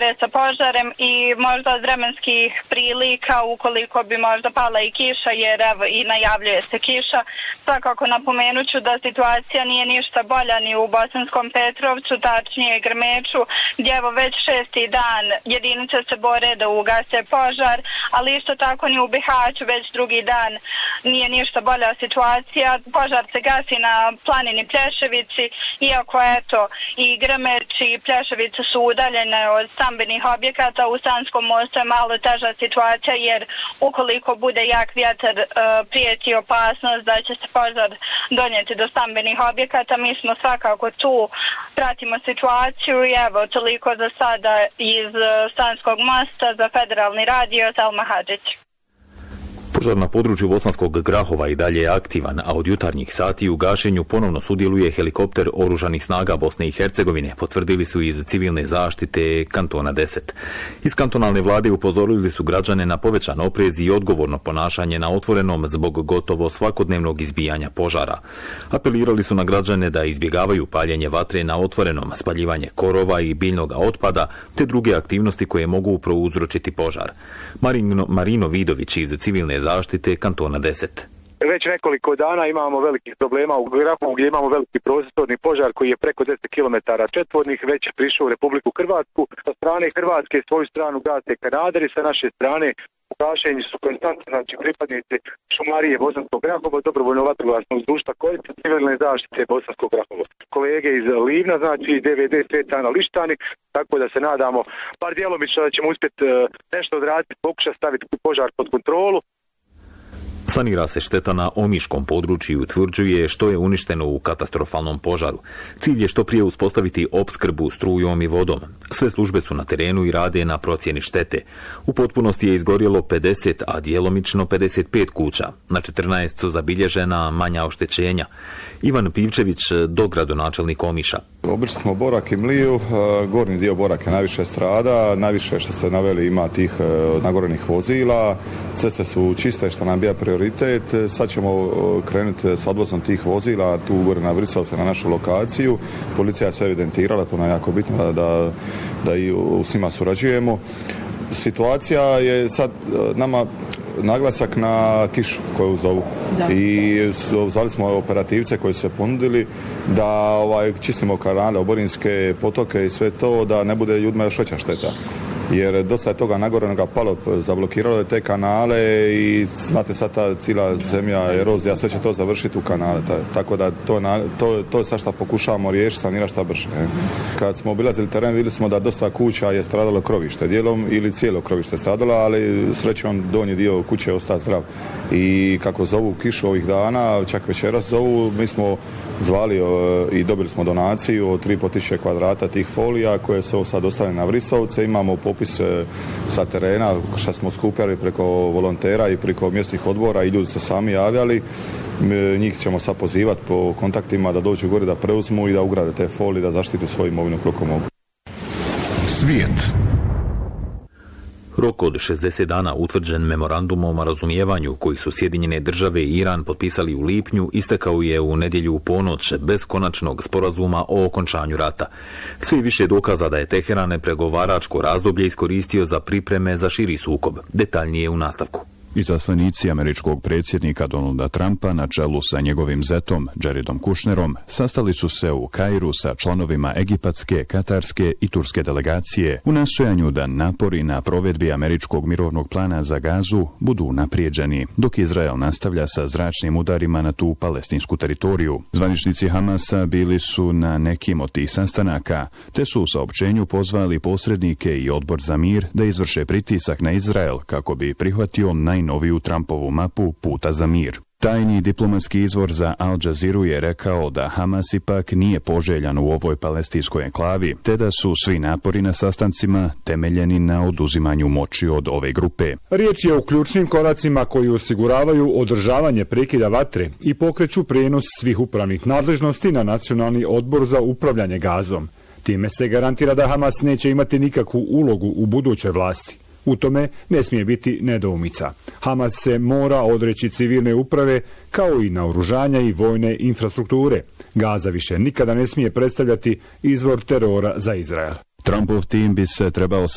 je sa požarem i možda od vremenskih prilika ukoliko bi možda pala i kiša, jer evo i najavljuje se kiša. Svakako napomenuću da situacija nije ništa bolja ni u Bosanskom Petrovcu, tačnije Grmeču, gdje evo već 6. dan jedinice se bore da ugase požar, ali isto tako ni u Bihaću već 2. dan nije ništa bolja situacija. Požar se gasi na planini Plješevici, iako eto i Grmeč i Plješevica su udaljene od stambenih objekata. U Sanskom mostu je malo teža situacija, jer ukoliko bude jak vjetar prijeti opasnost da će se požar donijeti do stambenih objekata. Mi smo svakako tu, pratimo situaciju i evo toliko za sada iz Sanskog mosta. Za Federalni radio, Selma Hadžić. Požar na području Bosanskog Grahova i dalje je aktivan, a od jutarnjih sati u gašenju ponovno sudjeluje helikopter Oružanih snaga Bosne i Hercegovine, potvrdili su iz civilne zaštite kantona 10. Iz kantonalne vlade upozorili su građane na povećan oprez i odgovorno ponašanje na otvorenom zbog gotovo svakodnevnog izbijanja požara. Apelirali su na građane da izbjegavaju paljenje vatre na otvorenom, spaljivanje korova i biljnog otpada, te druge aktivnosti koje mogu prouzročiti požar. Marino Vidović iz civilne zaštite kantona 10. Već nekoliko dana imamo velikih problema u Grahovu, gdje imamo veliki prostorni požar koji je preko 10 km četvornih, već je prišao u Republiku Hrvatsku. Sa strane Hrvatske svoju stranu gase Kanaderi, sa naše strane u gašenju su konstantni, znači pripadnici šumarije Bosanskog Grahova, dobrovoljno vatrogasnog društva Korica, civilne zaštite Bosanskog Grahova. Kolege iz Livna, znači DVD Svetana Lištani, tako da se nadamo bar djelomično da ćemo uspjeti nešto odraditi, pokušati staviti požar pod kontrolu. Sanira se šteta na omiškom području i utvrđuje što je uništeno u katastrofalnom požaru. Cilj je što prije uspostaviti opskrbu strujom i vodom. Sve službe su na terenu i rade na procjeni štete. U potpunosti je izgorjelo 50, a djelomično 55 kuća. Na 14 su zabilježena manja oštećenja. Ivan Pivčević, dogradonačelnik Omiša. Obišli smo Borak i Mliju, gornji dio Boraka najviše strada, najviše što ste naveli ima tih nagorenih vozila, ceste su čiste što nam bija prioritet, sad ćemo krenuti s odvozom tih vozila tu gore na Vrisovce na našu lokaciju, policija je sve evidentirala, to nam je jako bitno da i s njima surađujemo. Situacija je sad nama naglasak na kišu koju zovu. I zvali smo operativce koji se ponudili da čistimo kanale, oborinske potoke i sve to, da ne bude ljudima još veća šteta. Jer dosta je toga nagorenoga palo, zablokiralo je te kanale i znate sad ta cijela zemlja, erozija, sve će to završiti u kanale. Tako da to je sad što pokušavamo riješiti, sanirati šta brže. Kad smo obilazili teren, vidjeli smo da dosta kuća je stradalo krovište, dijelom ili cijelo krovište stradalo, ali srećom donji dio kuće je ostao zdrav. I kako zovu kišu ovih dana, čak večeras zovu, mi smo zvali i dobili smo donaciju od 3.500 kvadrata tih folija koje se sad ostavljene na Vrisovce. Imamo popis sa terena što smo skupljali preko volontera i preko mjesnih odbora i ljudi se sami javljali. Njih ćemo sad pozivati po kontaktima da dođu gore da preuzmu i da ugrade te folije, da zaštite svoju imovinu koliko mogu. Svijet. Rok od 60 dana utvrđen memorandumom o razumijevanju koji su Sjedinjene države i Iran potpisali u lipnju istekao je u nedjelju u ponoć bez konačnog sporazuma o okončanju rata. Sve više dokaza da je Teheran pregovaračko razdoblje iskoristio za pripreme za širi sukob. Detaljnije u nastavku. Izaslanici američkog predsjednika Donalda Trumpa na čelu sa njegovim zetom Jaredom Kushnerom sastali su se u Kairu sa članovima egipatske, katarske i turske delegacije u nastojanju da napori na provedbi američkog mirovnog plana za Gazu budu unaprijeđeni, dok Izrael nastavlja sa zračnim udarima na tu palestinsku teritoriju. Zvaničnici Hamasa bili su na nekim od tih sastanaka, te su u saopćenju pozvali posrednike i odbor za mir da izvrše pritisak na Izrael kako bi prihvatio najnoviju Trumpovu mapu puta za mir. Tajni diplomatski izvor za Al Jazeera je rekao da Hamas ipak nije poželjan u ovoj palestinskoj enklavi, te da su svi napori na sastancima temeljeni na oduzimanju moći od ove grupe. Riječ je o ključnim koracima koji osiguravaju održavanje prekida vatre i pokreću prijenos svih upravnih nadležnosti na Nacionalni odbor za upravljanje Gazom. Time se garantira da Hamas neće imati nikakvu ulogu u budućoj vlasti. U tome ne smije biti nedoumica. Hamas se mora odreći civilne uprave kao i naoružanja i vojne infrastrukture. Gaza više nikada ne smije predstavljati izvor terora za Izrael. Trumpov tim bi se trebao